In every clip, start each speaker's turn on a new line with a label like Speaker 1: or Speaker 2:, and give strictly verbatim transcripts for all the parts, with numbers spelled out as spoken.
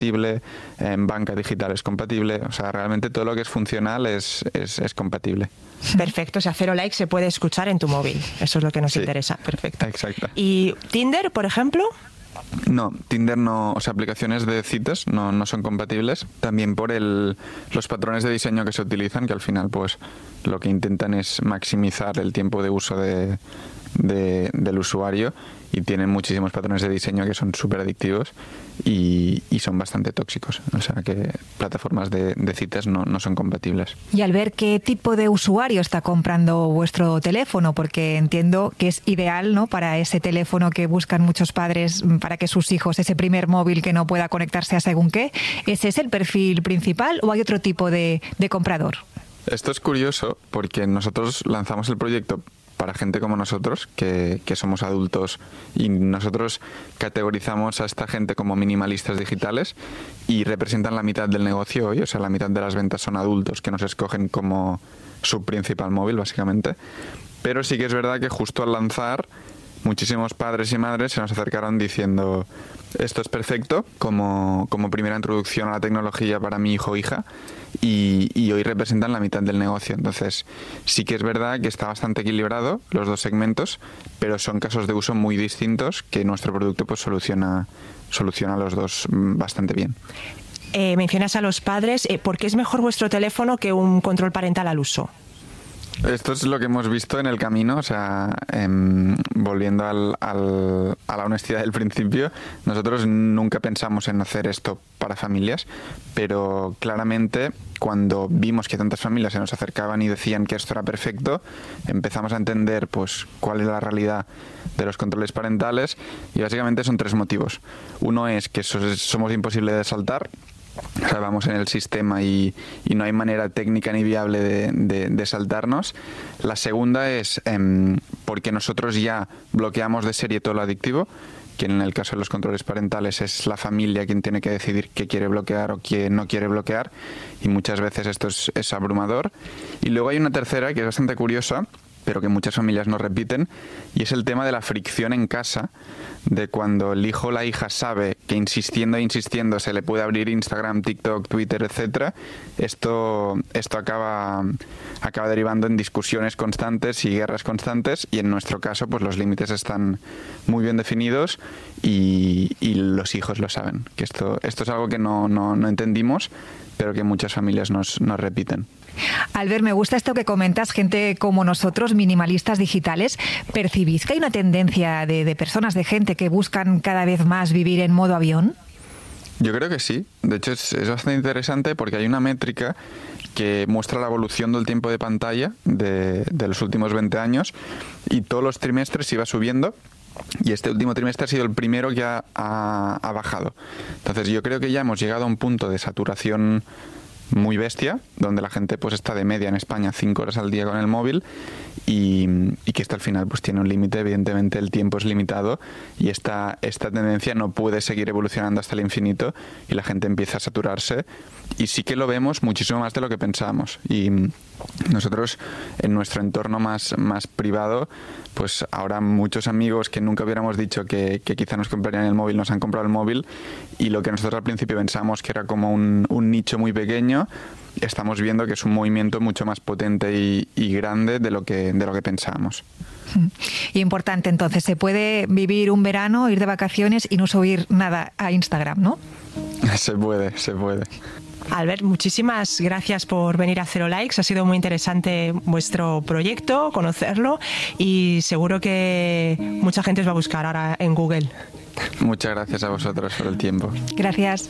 Speaker 1: compatible, en banca digital es compatible, o sea, realmente todo lo que es funcional es, es, es compatible.
Speaker 2: Perfecto, o sea, Cero Likes se puede escuchar en tu móvil, eso es lo que nos sí, interesa. Perfecto.
Speaker 1: Exacto.
Speaker 2: ¿Y Tinder, por ejemplo?
Speaker 1: No, Tinder no, o sea, aplicaciones de citas no, no son compatibles, también por el, los patrones de diseño que se utilizan, que al final pues lo que intentan es maximizar el tiempo de uso de, de, del usuario, y tienen muchísimos patrones de diseño que son súper adictivos y, y son bastante tóxicos, o sea que plataformas de, de citas no, no son compatibles.
Speaker 3: Y al ver qué tipo de usuario está comprando vuestro teléfono, porque entiendo que es ideal, ¿no?, para ese teléfono que buscan muchos padres para que sus hijos, ese primer móvil que no pueda conectarse a según qué, ¿ese es el perfil principal o hay otro tipo de, de comprador?
Speaker 1: Esto es curioso porque nosotros lanzamos el proyecto para gente como nosotros, que, que somos adultos, y nosotros categorizamos a esta gente como minimalistas digitales y representan la mitad del negocio hoy, o sea, la mitad de las ventas son adultos que nos escogen como su principal móvil, básicamente. Pero sí que es verdad que justo al lanzar, muchísimos padres y madres se nos acercaron diciendo: esto es perfecto como, como primera introducción a la tecnología para mi hijo o hija, y, y hoy representan la mitad del negocio. Entonces sí que es verdad que está bastante equilibrado los dos segmentos, pero son casos de uso muy distintos que nuestro producto pues soluciona, soluciona los dos bastante bien.
Speaker 2: Eh, mencionas a los padres, eh, ¿por qué es mejor vuestro teléfono que un control parental al uso?
Speaker 1: Esto es lo que hemos visto en el camino, o sea, eh, volviendo al, al, a la honestidad del principio, nosotros nunca pensamos en hacer esto para familias, pero claramente cuando vimos que tantas familias se nos acercaban y decían que esto era perfecto, empezamos a entender pues cuál es la realidad de los controles parentales, y básicamente son tres motivos. Uno es que somos imposibles de saltar. O sea, vamos en el sistema y, y no hay manera técnica ni viable de, de, de saltarnos. La segunda es eh, porque nosotros ya bloqueamos de serie todo lo adictivo, que en el caso de los controles parentales es la familia quien tiene que decidir qué quiere bloquear o qué no quiere bloquear, y muchas veces esto es, es abrumador. Y luego hay una tercera que es bastante curiosa, pero que muchas familias no repiten, y es el tema de la fricción en casa, de cuando el hijo o la hija sabe que insistiendo e insistiendo se le puede abrir Instagram, TikTok, Twitter, etcétera. Esto, esto acaba, acaba derivando en discusiones constantes y guerras constantes, y en nuestro caso pues los límites están muy bien definidos y, y los hijos lo saben, que esto, esto es algo que no, no, no entendimos, pero que muchas familias nos, nos repiten.
Speaker 3: Albert, me gusta esto que comentas, gente como nosotros, minimalistas digitales. ¿Percibís que hay una tendencia de, de personas, de gente que buscan cada vez más vivir en modo avión?
Speaker 1: Yo creo que sí. De hecho, es, es bastante interesante porque hay una métrica que muestra la evolución del tiempo de pantalla de, de los últimos veinte años, y todos los trimestres iba subiendo. Y este último trimestre ha sido el primero que ha, ha, ha bajado. Entonces yo creo que ya hemos llegado a un punto de saturación muy bestia, donde la gente pues está de media en España cinco horas al día con el móvil, y, y que esto al final pues tiene un límite. Evidentemente el tiempo es limitado, y esta, esta tendencia no puede seguir evolucionando hasta el infinito, y la gente empieza a saturarse, y sí que lo vemos muchísimo más de lo que pensábamos. Y nosotros en nuestro entorno más, más privado, pues ahora muchos amigos que nunca hubiéramos dicho que, que quizá nos comprarían el móvil, nos han comprado el móvil, y lo que nosotros al principio pensamos que era como un, un nicho muy pequeño, estamos viendo que es un movimiento mucho más potente y, y grande de lo que, de lo que pensábamos.
Speaker 3: Importante, entonces, se puede vivir un verano, ir de vacaciones y no subir nada a Instagram, ¿no?
Speaker 1: Se puede, se puede.
Speaker 2: Albert, muchísimas gracias por venir a Cero Likes. Ha sido muy interesante vuestro proyecto, conocerlo, y seguro que mucha gente os va a buscar ahora en Google.
Speaker 1: Muchas gracias a vosotros por el tiempo.
Speaker 3: Gracias.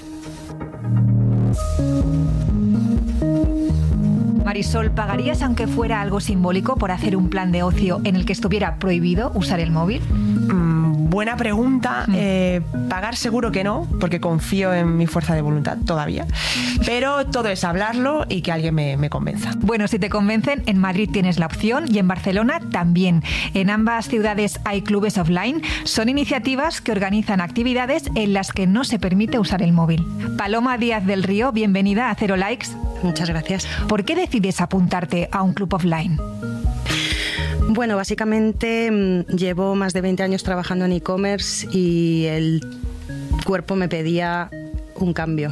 Speaker 3: Marisol, ¿pagarías, aunque fuera algo simbólico, por hacer un plan de ocio en el que estuviera prohibido usar el móvil?
Speaker 2: Mm, buena pregunta. Mm. Eh, pagar seguro que no, porque confío en mi fuerza de voluntad todavía. Pero todo es hablarlo y que alguien me, me convenza.
Speaker 3: Bueno, si te convencen, en Madrid tienes la opción y en Barcelona también. En ambas ciudades hay clubes offline. Son iniciativas que organizan actividades en las que no se permite usar el móvil. Paloma Díaz del Río, bienvenida a Cero Likes.
Speaker 4: Muchas gracias.
Speaker 3: ¿Por qué decides apuntarte a un club offline?
Speaker 4: Bueno, básicamente llevo más de veinte años trabajando en e-commerce y el cuerpo me pedía un cambio.